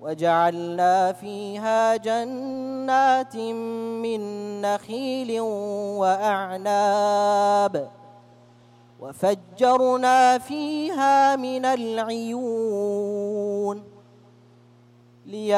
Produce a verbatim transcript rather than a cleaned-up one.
وجعلنا فيها جنات من نخيل وأعناب وفجرنا فيها من العيون